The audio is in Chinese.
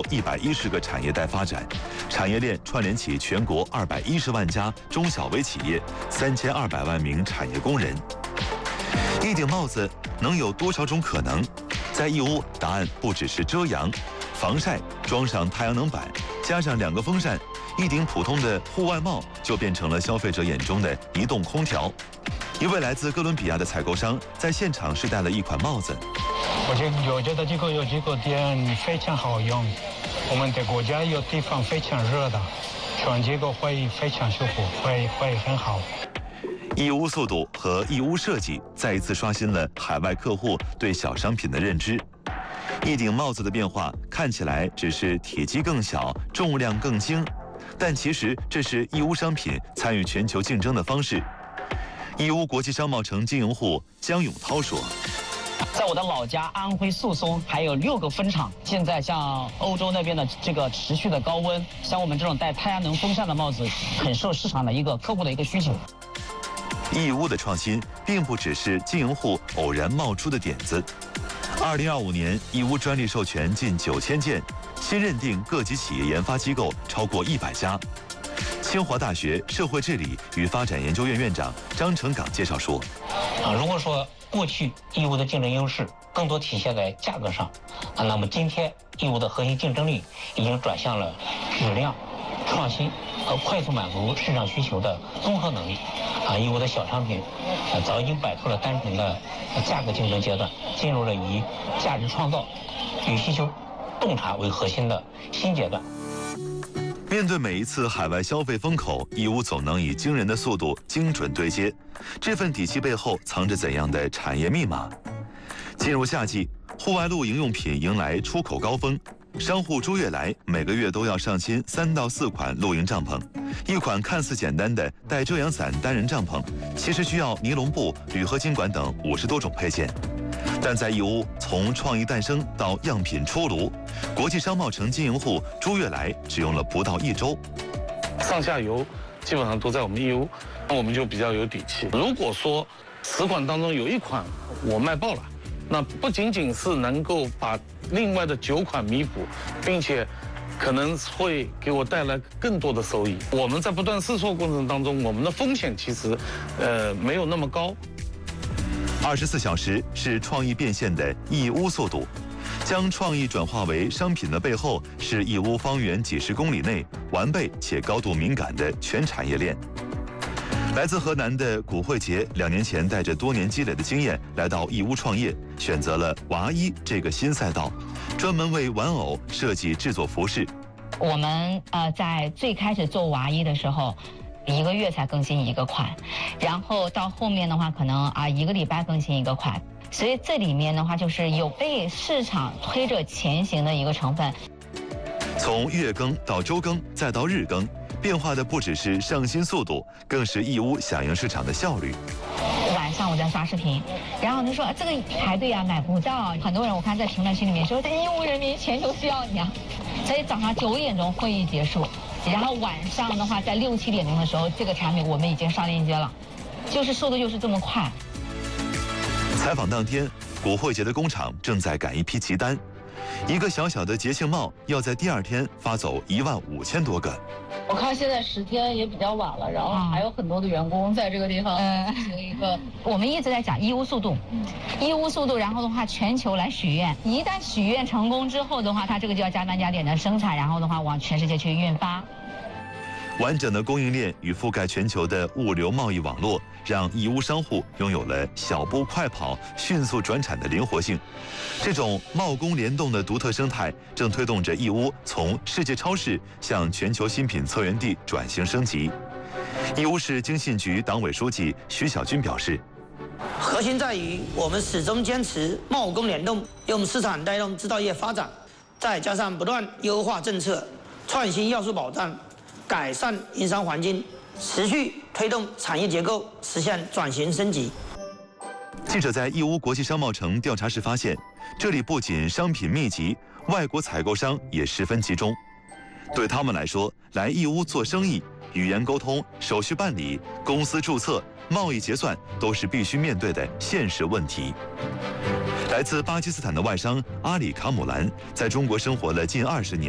110个产业带发展，产业链串联起全国210万家中小微企业，3200万名产业工人。一顶帽子能有多少种可能？在义乌，答案不只是遮阳、防晒，装上太阳能板，加上2个风扇，一顶普通的户外帽就变成了消费者眼中的移动空调。一位来自哥伦比亚的采购商在现场试戴了一款帽子。 我觉得有几个点非常好用。我们的国家有地方非常热的，穿这个会非常舒服，会很好。 义乌速度和义乌设计再一次刷新了海外客户对小商品的认知。一顶帽子的变化看起来只是体积更小、重量更轻，但其实这是义乌商品参与全球竞争的方式。义乌国际商贸城经营户江永涛说：“ 在我的老家安徽宿松，还有6个分厂。现在像欧洲那边的这个持续的高温，像我们这种带太阳能风扇的帽子，很受市场的客户的一个需求。” 义乌的创新并不只是经营户偶然冒出的点子。2025年，义乌专利授权近9000件，新认定各级企业研发机构超过100家。清华大学社会治理与发展研究院院长张成岗介绍说：“ 如果说过去义乌的竞争优势更多体现在价格上，那么今天义乌的核心竞争力已经转向了质量、创新和快速满足市场需求的综合能力。义乌的小商品早已经摆脱了单纯的价格竞争阶段，进入了以价值创造与需求洞察为核心的新阶段。” 面对每一次海外消费风口，义乌总能以惊人的速度精准对接。这份底气背后藏着怎样的产业密码？进入夏季，户外露营用品迎来出口高峰。商户朱月来每个月都要上新3到4款露营帐篷。一款看似简单的带遮阳伞单人帐篷，其实需要尼龙布、铝合金管等50多种配件。但在义乌，从创意诞生到样品出炉，国际商贸城经营户朱月来只用了不到1周。 上下游基本上都在我们义乌，那我们就比较有底气。如果说10款当中有1款我卖爆了，那不仅仅是能够把另外的9款弥补，并且可能会给我带来更多的收益。我们在不断试错过程当中，我们的风险其实没有那么高。 24小时是创意变现的义乌速度，将创意转化为商品的背后是义乌方圆几十公里内完备且高度敏感的全产业链。来自河南的古慧杰2年前带着多年积累的经验来到义乌创业，选择了娃衣这个新赛道，专门为玩偶设计制作服饰。 我们在最开始做娃衣的时候，1个月才更新1个款，然后到后面的话，可能1个礼拜更新1个款，所以这里面的话就是有被市场推着前行的一个成分。 从月更到周更再到日更，变化的不只是上新速度，更是义乌响应市场的效率。 晚上我在刷视频，然后就说这个排队买不到，很多人我看在评论区里面说义乌人民全球需要你啊，所以早上9点钟会议结束。然后晚上的话，在6、7点钟的时候，这个产品我们已经上链接了，就是速度就是这么快。 采访当天，古慧杰的工厂正在赶一批急单，一个小小的节庆帽要在第2天发走15000多个。 我看现在10天也比较晚了，然后还有很多的员工在这个地方进行一个。 我们一直在讲义乌速度，义乌速度，然后的话全球来许愿，一旦许愿成功之后的话，它这个就要加班加点的生产，然后的话往全世界去运发。 完整的供应链与覆盖全球的物流贸易网络，让义乌商户拥有了小步快跑、迅速转产的灵活性。这种贸工联动的独特生态，正推动着义乌从世界超市向全球新品策源地转型升级。义乌市经信局党委书记徐小军表示， 核心在于我们始终坚持贸工联动，用市场带动制造业发展，再加上不断优化政策、创新要素保障、改善营商环境，持续推动产业结构实现转型升级。 记者在义乌国际商贸城调查时发现，这里不仅商品密集，外国采购商也十分集中。对他们来说，来义乌做生意，语言沟通、手续办理、公司注册、贸易结算都是必须面对的现实问题。来自巴基斯坦的外商阿里卡姆兰在中国生活了近20年。